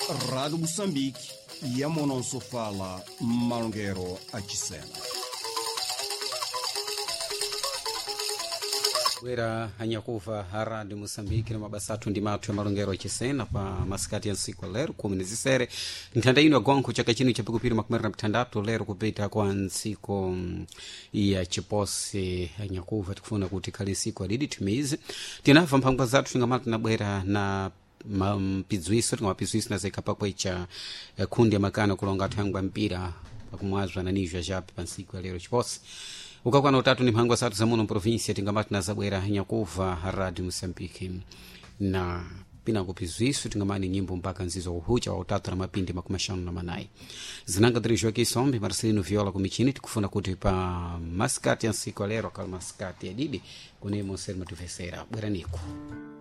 Rádio Moçambique e a Mononso fala Malunguero Achisena. Bwera anyakuva a Rádio Moçambique na mabasatu ndi matu ya Malunguero Achisena pa masikati ya nsiku lero 10 ntanda ino agonko chaka chino chapikupiri makumeri na mtandatu lero kupita kwa nsiku ya chiposi anyakuva tikufuna kuti kali nsiku adidi tumizi tinafa mphangwa zatu tingamatu na bwera na mapizwiso tingamapizwiso na zaika cha kundi ya makana kulonga tuyangwa mpira pakumwazwa na nijwa japi pa nsiku ya lero chiposi ukakwana utatu ni mphangwa zatu za muno provinsia tingamatu na zabwera nyakuva Radio Moçambique na pina kupizwiso tingamani nyimbo mpaka nzizo uhucha wa utatu na mapindi makumashano na manai zinanga dirijwa kisombi Marcelino Viola kumichini tikufuna kuti pa maskati ya nsiku ya lero kala maskati ya didi kunemo selma tufesera bwera niku